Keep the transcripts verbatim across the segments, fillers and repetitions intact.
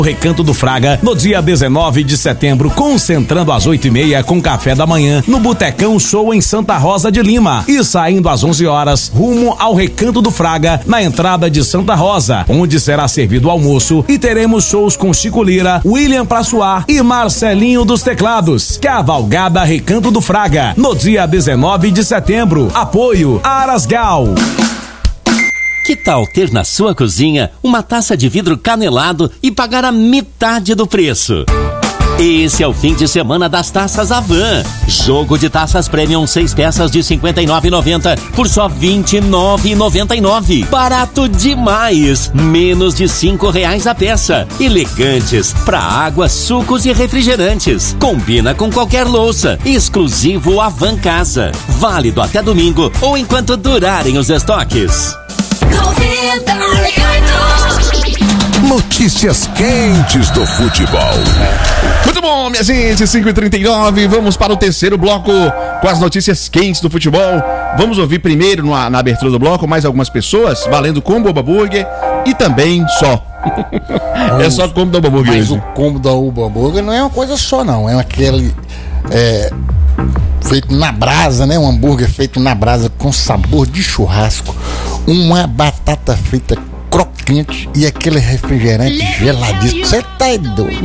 Recanto do Fraga, no dia dezenove de setembro, concentrando às oito e meia com café da manhã no Botecão Show em Santa Rosa de Lima e saindo às onze horas rumo ao Recanto do Fraga na entrada de Santa Rosa, onde será servido o almoço e teremos shows com Chico Lira, William Praçoar e Marcelinho dos Teclados. Cavalgada Recanto do Fraga, no dia dezenove de setembro. Apoio Arasgal. Que tal ter na sua cozinha uma taça de vidro canelado e pagar a metade do preço? Esse é o fim de semana das taças Avan. Jogo de taças Premium seis peças de cinquenta e nove reais e noventa centavos por só vinte e nove reais e noventa e nove centavos. Barato demais! Menos de cinco reais a peça. Elegantes para água, sucos e refrigerantes. Combina com qualquer louça. Exclusivo Avan Casa. Válido até domingo ou enquanto durarem os estoques. Notícias quentes do futebol. Muito bom, minha gente, cinco e trinta e nove, vamos para o terceiro bloco com as notícias quentes do futebol. Vamos ouvir primeiro na, na abertura do bloco mais algumas pessoas, valendo combo Oba Burger e também só. É só combo da Oba Burger. Mas hoje. O combo da Oba Burger não é uma coisa só, não. É aquele é, feito na brasa, né? Um hambúrguer feito na brasa com sabor de churrasco, uma batata frita crocante e aquele refrigerante geladíssimo. Você tá doido?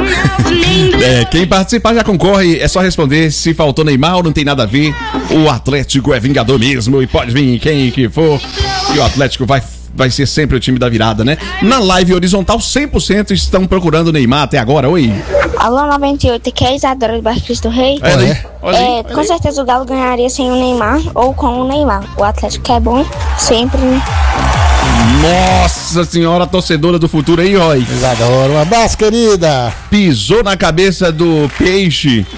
É, quem participar já concorre, é só responder se faltou Neymar ou não tem nada a ver. O Atlético é vingador mesmo e pode vir quem que for. E o Atlético vai, vai ser sempre o time da virada, né? Na live horizontal, cem por cento estão procurando o Neymar até agora. Oi. Alô, noventa e oito, aqui é a Isadora de Baixo Cristo Rei. Olha aí, olha aí, é, olha com aí. certeza o Galo ganharia sem o Neymar ou com o Neymar. O Atlético é bom, sempre, né? Nossa senhora, torcedora do futuro aí, Roy. Isadora, um abraço, querida. Pisou na cabeça do peixe.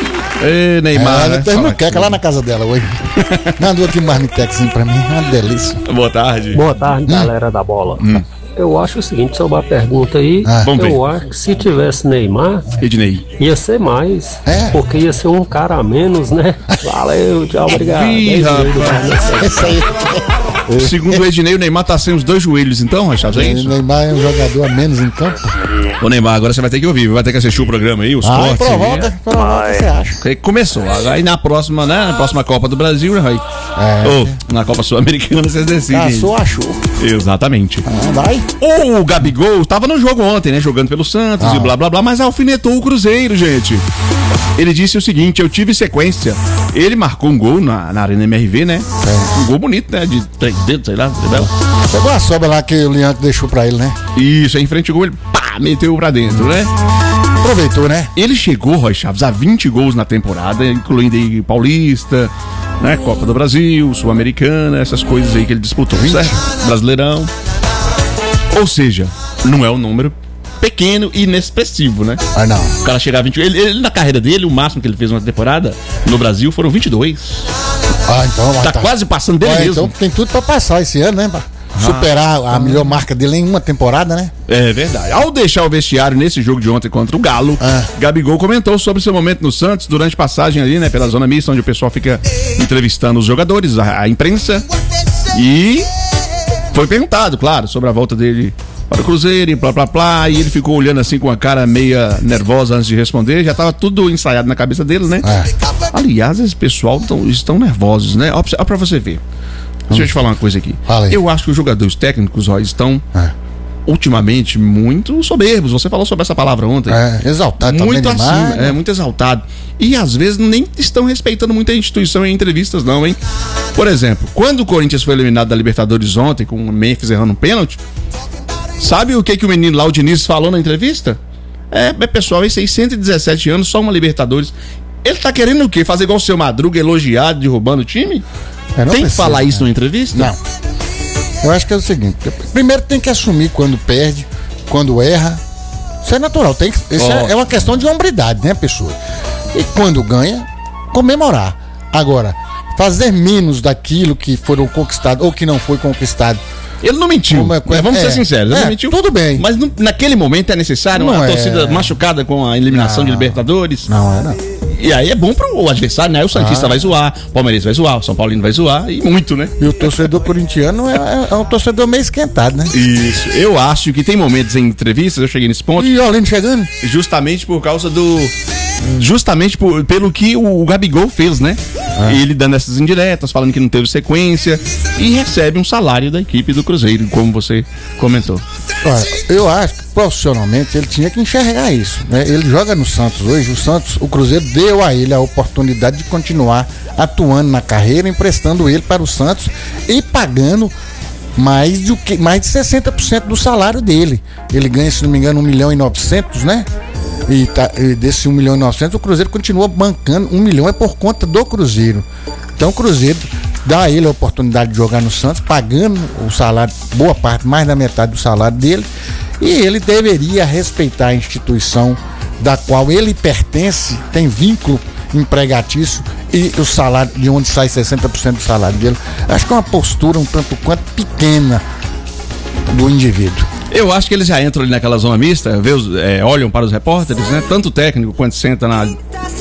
Ê, Neymar, é, né? Tem muqueca lá na casa dela hoje. Mandou aqui um marmitex pra mim, uma delícia. Boa tarde. Boa tarde, hum. galera da bola. Hum. Eu acho o seguinte, sobre a pergunta aí, ah, eu acho que se tivesse Neymar, Ednei, ia ser mais, é? porque ia ser um cara a menos, né? Valeu, tchau, obrigado. Ih, rapaz. aí. Segundo o Ednei, o Neymar tá sem os dois joelhos, então, Rachado, é isso? O Neymar é um jogador a menos em campo. Ô Neymar, agora você vai ter que ouvir, vai ter que assistir o programa aí, os ah, cortes. Provoca, provoca, você acha? Começou, aí na próxima, né, na próxima Copa do Brasil, né, Roy? É. Ou na Copa Sul-Americana, vocês decidem. Caçou, achou. Exatamente. Ah, vai. O Gabigol tava no jogo ontem, né, jogando pelo Santos ah. e blá blá blá, mas alfinetou o Cruzeiro, gente. Ele disse o seguinte: eu tive sequência. Ele marcou um gol na, na Arena M R V, né? É. Um gol bonito, né? De três dedos, sei lá. Pegou a sobra lá que o Leandro deixou pra ele, né? Isso, aí em frente ao gol, ele pá, meteu pra dentro, né? Aproveitou, né? Ele chegou, Roy Chaves, a vinte gols na temporada, incluindo aí Paulista, né? Copa do Brasil, Sul-Americana, essas coisas aí que ele disputou, certo? Brasileirão. Ou seja, não é um número pequeno e inexpressivo, né? Ah, não. O cara chegar a vinte. Ele, ele, na carreira dele, o máximo que ele fez uma temporada no Brasil foram vinte e dois. Ah, então. Tá, tá quase passando dele ah, mesmo. Então tem tudo pra passar esse ano, né? Pra superar ah, a melhor marca dele em uma temporada, né? É verdade. Ao deixar o vestiário nesse jogo de ontem contra o Galo, ah. Gabigol comentou sobre seu momento no Santos durante passagem ali, né? Pela zona mista, onde o pessoal fica entrevistando os jogadores, a, a imprensa. E foi perguntado, claro, sobre a volta dele para o Cruzeiro e blá blá blá, e ele ficou olhando assim com a cara meia nervosa antes de responder, já tava tudo ensaiado na cabeça dele, né? É. Aliás, esse pessoal tão, estão nervosos, né? Ó, ó pra você ver. Deixa hum. eu te falar uma coisa aqui. Eu acho que os jogadores técnicos, ó, estão é. ultimamente muito soberbos. Você falou sobre essa palavra ontem. É, exaltado. Muito acima, é, muito exaltado. E às vezes nem estão respeitando muito a instituição em entrevistas, não, hein? Por exemplo, quando o Corinthians foi eliminado da Libertadores ontem, com o Memphis errando um pênalti, sabe o que, que o menino lá, o Diniz, falou na entrevista? É, pessoal, em seiscentos e dezessete anos, só uma Libertadores. Ele tá querendo o quê? Fazer igual o seu Madruga, elogiado, derrubando o time? Tem precisa, que falar isso, né? Numa entrevista? Não. Eu acho que é o seguinte: primeiro tem que assumir quando perde, quando erra. Isso é natural. Tem que, isso oh. é, é uma questão de hombridade, né, pessoa? E quando ganha, comemorar. Agora, fazer menos daquilo que foram conquistados ou que não foi conquistado. Ele não mentiu, é, é, vamos é, ser sinceros, ele é, não mentiu. Tudo bem. Mas no, naquele momento é necessário não uma é, torcida machucada com a eliminação não, de Libertadores? Não é, não. E aí é bom pro adversário, né? O Santista ah. vai zoar, o Palmeirense vai zoar, o São Paulino vai zoar e muito, né? E o torcedor corintiano é, é um torcedor meio esquentado, né? Isso. Eu acho que tem momentos em entrevistas, eu cheguei nesse ponto. E o Olino chegando? Justamente por causa do... Justamente por, pelo que o, o Gabigol fez, né? Ah. Ele dando essas indiretas, falando que não teve sequência e recebe um salário da equipe do Cruzeiro, como você comentou. Olha, eu acho que profissionalmente ele tinha que enxergar isso, né? Ele joga no Santos hoje, o Santos, o Cruzeiro deu a ele a oportunidade de continuar atuando na carreira, emprestando ele para o Santos e pagando mais, do que, mais de sessenta por cento do salário dele. Ele ganha, se não me engano, um milhão e novecentos, né? E, tá, e desse um milhão e novecentos, o Cruzeiro continua bancando. Um milhão é por conta do Cruzeiro. Então o Cruzeiro dá a ele a oportunidade de jogar no Santos, pagando o salário, boa parte, mais da metade do salário dele. E ele deveria respeitar a instituição da qual ele pertence, tem vínculo empregatício e o salário, de onde sai sessenta por cento do salário dele. Acho que é uma postura um tanto quanto pequena do indivíduo. Eu acho que eles já entram ali naquela zona mista, vê os, é, olham para os repórteres, né? Tanto o técnico quanto senta na,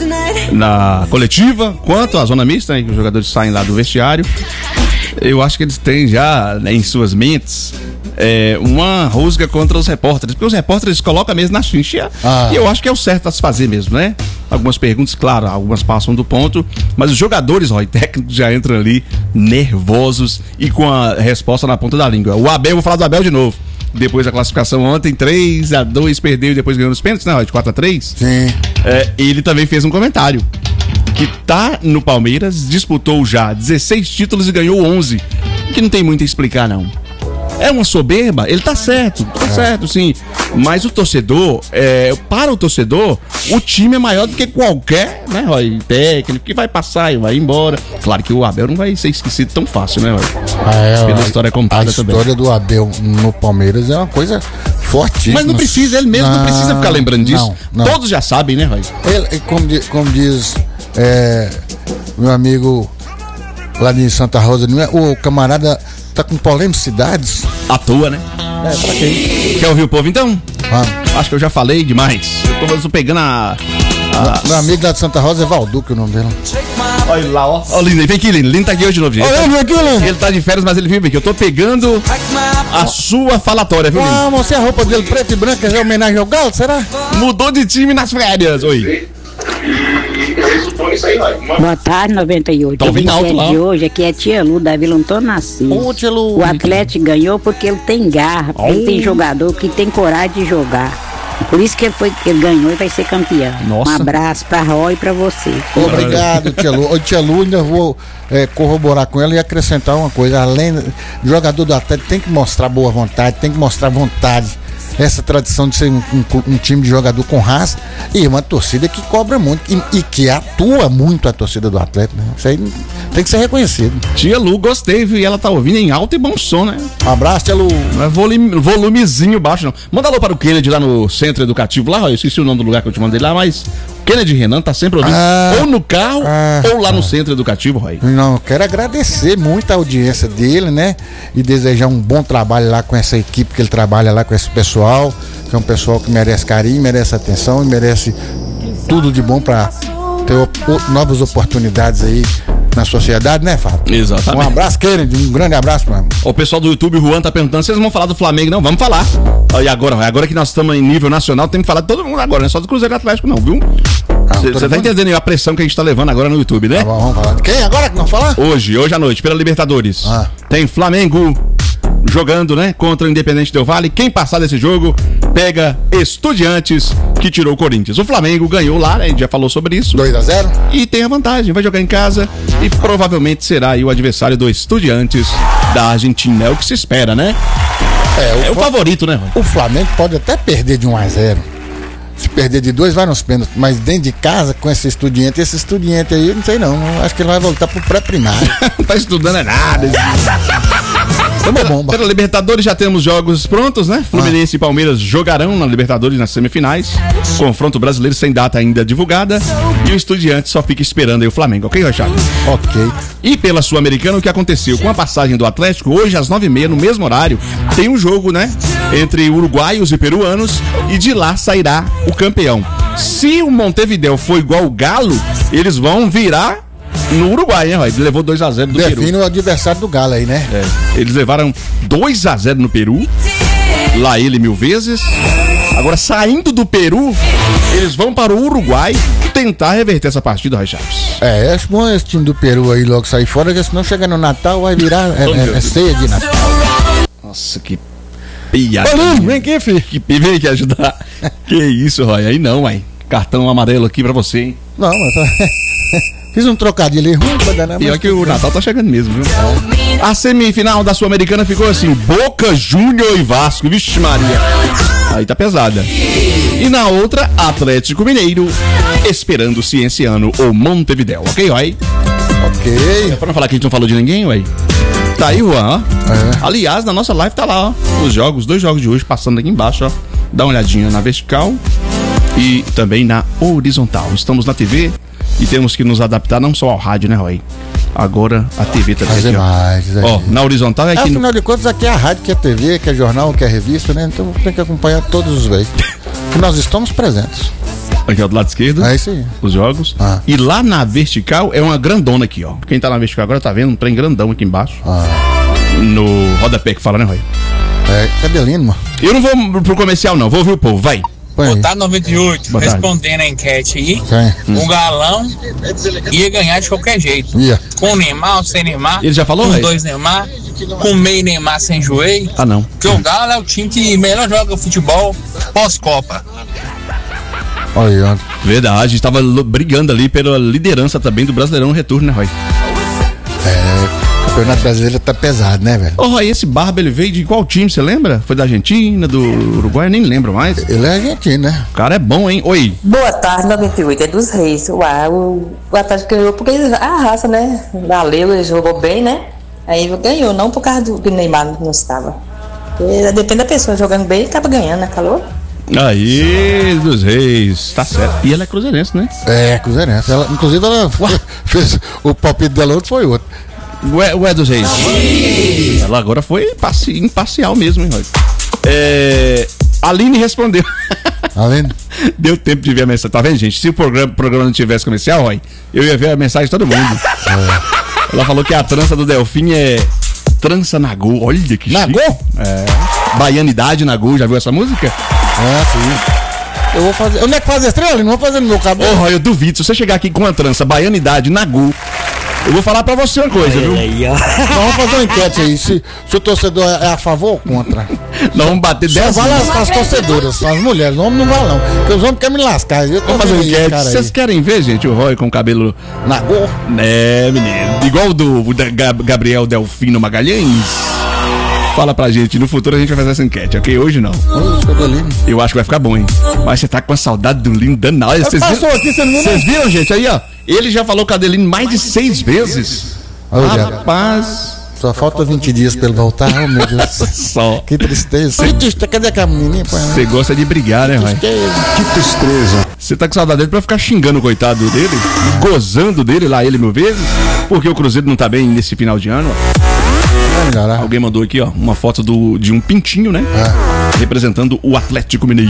na coletiva, quanto a zona mista, né? Que os jogadores saem lá do vestiário. Eu acho que eles têm já, né, em suas mentes é, uma rusga contra os repórteres, porque os repórteres colocam a mesa na chincha ah. e eu acho que é o certo a se fazer mesmo, né? Algumas perguntas, claro, algumas passam do ponto, mas os jogadores, ó, e técnicos já entram ali nervosos e com a resposta na ponta da língua. O Abel, vou falar do Abel de novo. Depois da classificação ontem, três a dois, perdeu e depois ganhou nos pênaltis, não, de quatro a três. Sim. É, ele também fez um comentário. Que tá no Palmeiras, disputou já dezesseis títulos e ganhou onze. Que não tem muito a explicar, não. É uma soberba? Ele tá certo, tá é. certo, sim. Mas o torcedor, é, para o torcedor, o time é maior do que qualquer, né, Roy, técnico que vai passar e vai embora. Claro que o Abel não vai ser esquecido tão fácil, né, Roy? Ah, é, Pela história contada também. A história do Abel no Palmeiras é uma coisa fortíssima. Mas não precisa, ele mesmo não, não precisa ficar lembrando disso. Não, não. Todos já sabem, né, Roy? Ele, como, como diz é, meu amigo lá de Santa Rosa, o camarada tá com polemicidades. À toa, né? É, pra quê? Quer ouvir o povo então? Ah. Acho que eu já falei demais. Eu tô pegando a. a... Meu amigo lá de Santa Rosa é Valduque, o nome dele. Olha lá, ó. Ó, Lindo, vem aqui, Lindo. Lindo tá aqui hoje de novo, gente. Olha, vem aqui, Lindo. Ele tá de férias, mas ele vive aqui. Eu tô pegando a sua falatória, viu, Lindo? Ah, mostrei a roupa dele preta e branca, é homenagem ao Galo, será? Mudou de time nas férias. Oi. Boa tarde, noventa e oito. Tá ouvindo alto lá. De hoje aqui é Tia Lu, da Vila Antônio Assis. Ô, Tia Lu. O Atlético ganhou porque ele tem garra, porque oh. ele tem jogador que tem coragem de jogar. Por isso que ele, foi, ele ganhou e vai ser campeão. Nossa. Um abraço pra Roy e pra você. Obrigado, Tia Lu. Ô, Tia Lu, ainda vou é, corroborar com ela e acrescentar uma coisa. Além do jogador do Atlético, tem que mostrar boa vontade, tem que mostrar vontade. Essa tradição de ser um, um, um time de jogador com raça e uma torcida que cobra muito e, e que atua muito a torcida do Atlético, né? Isso aí tem que ser reconhecido. Tia Lu, gostei, viu? E ela tá ouvindo em alto e bom som, né? Um abraço, Tia Lu. Não é volume, volumezinho baixo, não. Manda alô para o Kennedy lá no Centro Educativo, lá, eu esqueci o nome do lugar que eu te mandei lá, mas Kennedy Renan tá sempre ouvindo, ah, ou no carro, ah, ou lá no ah, Centro Educativo, Roy. Não, quero agradecer muito a audiência dele, né? E desejar um bom trabalho lá com essa equipe que ele trabalha lá com esse pessoal, que é um pessoal que merece carinho, merece atenção e merece tudo de bom para ter op- novas oportunidades aí na sociedade, né, Fábio? Exatamente. Um abraço, Kennedy, um grande abraço, mano. O pessoal do YouTube, Juan, tá perguntando, vocês vão falar do Flamengo? Não, vamos falar. E agora, agora que nós estamos em nível nacional, temos que falar de todo mundo agora, não é só do Cruzeiro Atlético não, viu? Você ah, tá entendendo a pressão que a gente tá levando agora no YouTube, né? Tá bom, vamos falar. Quem agora que nós falar? Hoje, hoje à noite, pela Libertadores. Ah. Tem Flamengo jogando, né, contra o Independente Del Valle. Quem passar desse jogo pega Estudiantes, que tirou o Corinthians. O Flamengo ganhou lá, né, a gente já falou sobre isso. dois a zero. E tem a vantagem, vai jogar em casa e provavelmente será aí o adversário do Estudiantes da Argentina. É o que se espera, né? É o, é o Fla... favorito, né? O Flamengo pode até perder de um a zero. Se perder de dois, vai nos pênaltis. Mas dentro de casa, com esse Estudiante, esse Estudiante aí, não sei não. Acho que ele vai voltar pro pré-primário. Não tá estudando é nada. Tamo bomba. Pela Libertadores já temos jogos prontos, né? Fluminense ah. e Palmeiras jogarão na Libertadores nas semifinais. Confronto brasileiro sem data ainda divulgada. E o Estudiante só fica esperando aí o Flamengo, ok, Rochado? Ok. E pela Sul-Americana, o que aconteceu? Com a passagem do Atlético, hoje às nove e meia, no mesmo horário, tem um jogo, né? Entre uruguaios e peruanos. E de lá sairá o campeão. Se o Montevidéu for igual o Galo, Eles vão virar no Uruguai, né, Roy? Ele levou dois a zero do Peru. Define o adversário do Galo aí, né? É. Eles levaram dois a zero no Peru. Lá ele mil vezes. Agora, saindo do Peru, eles vão para o Uruguai tentar reverter essa partida, Roy Chaves. É, acho bom esse time do Peru aí logo sair fora, porque senão chega no Natal, vai virar é, é, é ceia de Natal. Nossa, que piada. Vem aqui, filho. Que vem aqui ajudar. Que isso, Roy? Aí não, uai. Cartão amarelo aqui pra você, hein? Não, mas tá... Fiz um trocadilho aí ruim pra danar. Pior que o Natal tá chegando mesmo, viu? É. A semifinal da Sul-Americana ficou assim: Boca Júnior e Vasco. Vixe Maria. Aí tá pesada. E na outra, Atlético Mineiro, esperando Cienciano ou Montevidéu. Ok, Roy? Ok. É pra não falar que a gente não falou de ninguém, ué. Tá aí, Juan, ó. É. Aliás, na nossa live tá lá, ó. Os jogos, dois jogos de hoje passando aqui embaixo, ó. Dá uma olhadinha na vertical e também na horizontal. Estamos na T V e temos que nos adaptar não só ao rádio, né, Roy? Agora a T V também. Fazer aqui, mais. Ó. Ó, na horizontal é aqui. É, afinal no... de contas, aqui é a rádio, que é a T V, que é jornal, que é revista, né? Então tem que acompanhar todos os veículos. E nós estamos presentes. Aqui, ó, do lado esquerdo. É isso aí. Os jogos. Ah. E lá na vertical é uma grandona aqui, ó. Quem tá na vertical agora tá vendo um trem grandão aqui embaixo. Ah. No rodapé que fala, né, Roy? É, cadê Lino, mano? Eu não vou pro comercial, não. Vou ouvir o povo. Vai. Boa tarde, noventa e oito. Boa Respondendo tarde. A enquete aí, Sim. o Galão ia ganhar de qualquer jeito. Ia. Com o Neymar ou sem Neymar. Ele já falou, Com Roy? dois Neymar. Com meio Neymar sem joelho. Ah, não. Porque o Galo é o time que melhor joga futebol pós-Copa. Olha, verdade, estava brigando ali pela liderança também do Brasileirão Retorno, né, Roy? É, o Campeonato Brasileiro tá pesado, né, velho? Ô, oh, Roy, esse Barba, ele veio de qual time, você lembra? Foi da Argentina, do Uruguai, eu nem lembro mais. Ele é argentino, né? O cara é bom, hein? Oi. Boa tarde, noventa e oito, é dos Reis. Uau, o, o Atlético ganhou porque a raça, né? Valeu, ele jogou bem, né? Aí ganhou, não por causa do que o Neymar não estava. Porque depende da pessoa jogando bem, acaba ganhando, né? Calor? Aí, dos Reis, tá certo. E ela é cruzeirense, né? É, cruzeirense. Ela, inclusive, ela fez o palpite dela, outro foi outro. Ué, ué dos Reis. Ela agora foi imparcial mesmo, hein, Roy? É, Aline respondeu. Aline? Deu tempo de ver a mensagem. Tá vendo, gente? Se o programa, programa não tivesse comercial, Roy, eu ia ver a mensagem de todo mundo. É. Ela falou que a trança do Delfim é trança Nagô. Olha que Nagô? chique. É. Baianidade Nagô, já viu essa música? Ah, sim. Eu vou fazer. Onde é que faz a estrela? Não vou fazer no meu cabelo. Ô, Roy, eu duvido. Se você chegar aqui com uma trança Baianidade Nagô, eu vou falar pra você uma coisa, viu? Aí, Nós vamos fazer uma enquete aí. Se, se o torcedor é a favor ou contra. Nós vamos bater dez. Só vale as, as torcedoras, as mulheres. Os homens não vale, não. Porque os homens querem me lascar. Eu vamos fazer uma enquete. Vocês querem ver, gente, o Roy com o cabelo Nagô? É, menino. Igual o do, do Gabriel Delfino Magalhães. Fala pra gente, no futuro a gente vai fazer essa enquete, ok? Hoje não. Eu acho que vai ficar bom, hein? Mas você tá com a saudade do Lino danado. Vocês viram? Aqui, Vocês viram, gente? Aí, ó. Ele já falou com a Adeline mais de seis vezes. Olha, rapaz. Só falta vinte dias pra ele voltar. Oh, meu Deus. Só. Que tristeza. Que tristeza. Cadê aquela menininha? Você gosta de brigar, né, Roy? Que tristeza. Você tá com saudade dele pra ficar xingando o coitado dele, gozando dele lá ele mil vezes, porque o Cruzeiro não tá bem nesse final de ano, ó. Alguém mandou aqui, ó, uma foto do, de um pintinho, né? É. Representando o Atlético Mineiro.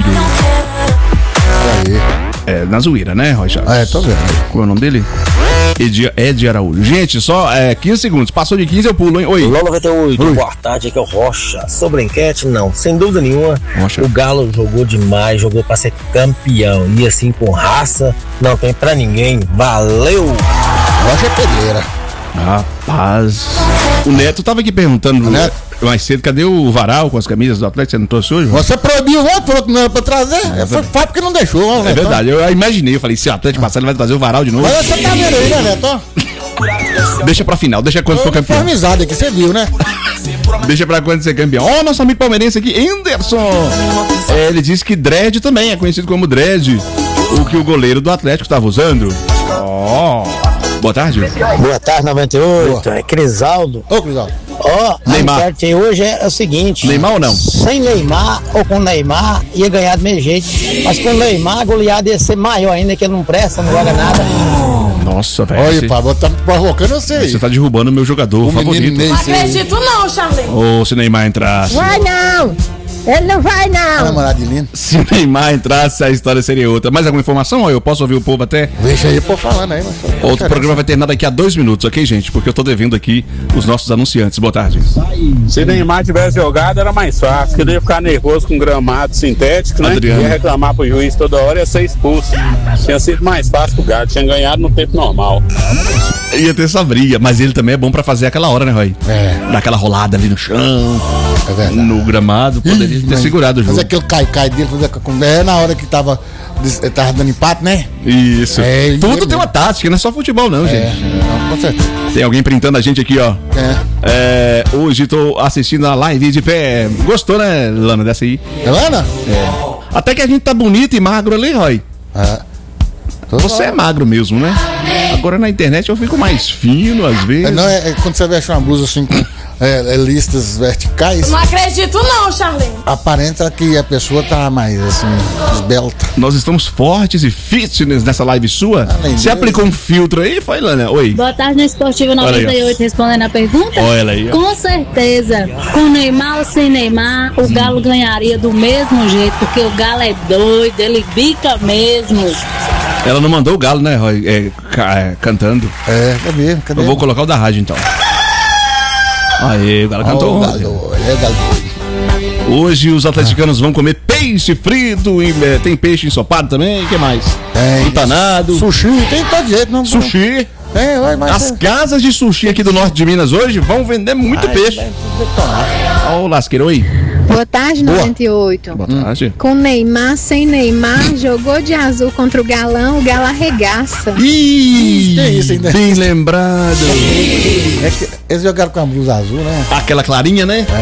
Aí. É, na zoeira, né, Roy Chaves? Ah, é, tô vendo. Qual é o nome dele? Ed, Ed Araújo. Gente, só é, quinze segundos. Passou de quinze, eu pulo, hein? Oi. Olá, noventa e oito. Oi. Boa tarde, aqui é o Rocha. Sobre a enquete, não. Sem dúvida nenhuma, Rocha. O Galo jogou demais, jogou pra ser campeão. E assim, com raça, não tem pra ninguém. Valeu! Rocha é pedreira. Rapaz. O Neto tava aqui perguntando Neto? mais cedo, cadê o varal com as camisas do Atlético? Você não trouxe hoje? Mano? Você proibiu o outro, falou que não era pra trazer. É, foi fato que não deixou. É Neto. Verdade, eu imaginei, eu falei, se o Atlético passar, ele vai trazer o varal de novo. Mas você tá vendo aí, né, Neto? Deixa pra final, deixa quando eu for campeão. Foi amizade aqui, você viu, né? Deixa pra quando ser campeão. Ó, oh, nosso amigo palmeirense aqui, Anderson. É, ele disse que Dredd também é conhecido como Dredd, o que o goleiro do Atlético estava usando. Ó. Oh. Boa tarde. Boa tarde, noventa e oito. Boa. É Crisaldo. Ô, Crisaldo. Ó, oh, a enquete hoje é o seguinte: Neymar ou não? Sem Neymar ou com Neymar, ia ganhar do mesmo jeito. Mas com Neymar, a goleada ia ser maior ainda, que ele não presta, não joga nada. Nossa, velho. Olha, você... Pablo, tá provocando você aí. Você tá derrubando o meu jogador o favorito. Não acredito não, Charlene. Ô, se Neymar entrasse. Vai não. Ele não vai, não. Namorado de Lino. Se o Neymar entrasse, a história seria outra. Mais alguma informação? Ó, eu posso ouvir o povo até? Deixa aí, pô, falando aí. Mas Outro programa vai terminar daqui a dois minutos, ok, gente? Porque eu tô devendo aqui os nossos anunciantes. Boa tarde. Se Neymar tivesse jogado, era mais fácil. Porque ele ia ficar nervoso com gramado sintético, né? Adriano. Ia reclamar pro juiz toda hora e ia ser expulso. Tinha sido mais fácil pro Galo. Tinha ganhado no tempo normal. Ia ter essa briga, mas ele também é bom pra fazer aquela hora, né, Roy? É. Dar aquela rolada ali no chão, É verdade. no gramado, poderia Ih, ter mas- segurado o jogo. Fazer aquele cai-cai dele, fazer com. É na hora que tava, tava dando empate, né? Isso. É, ele Tudo mesmo. tem uma tática, não é só futebol, não, É, gente. não, com certeza. Tem alguém printando a gente aqui, ó. É. É, hoje tô assistindo a live de pé. Gostou, né, Lana, dessa aí? É Lana? É. Até que a gente tá bonito e magro ali, Roy. É. Você é magro mesmo, né? Agora na internet eu fico mais fino, às vezes. É, não, é, é quando você veste uma blusa assim com é, é, listas verticais, Não acredito não, Charlene. aparenta que a pessoa tá mais assim, esbelta. Nós estamos fortes e fitness nessa live sua. Além Você disso- aplicou um filtro aí, foi, Lana? Oi. Boa tarde no Esportivo Olha aí, noventa e oito, respondendo a pergunta. Olha ela aí, ó. Com certeza, com Neymar ou sem Neymar, o Galo ganharia do mesmo jeito, porque o Galo é doido, ele bica mesmo. Ela não mandou o Galo, né, Roy? É, ca- é, cantando. É, cadê? Cadê? Eu vou colocar o da rádio, então. Aê, o Galo cantou. Oh, ontem. Galo, é Galo. Hoje os atleticanos vão comer peixe frito, e, eh, tem peixe ensopado também, o que mais? Tem. Empanado. Sushi, tem todo jeito, não. Sushi. É, vai, vai. As casas de sushi aqui do norte de Minas hoje vão vender muito Ai, peixe. vai detonar. Ó o lasqueiro aí. Boa tarde, Boa. noventa e oito. Boa tarde. Com Neymar, sem Neymar, jogou de azul contra o Galão, o Galo arregaça. Ih, tem isso ainda. bem lembrado. É que eles jogaram com a blusa azul, né? Aquela clarinha, né?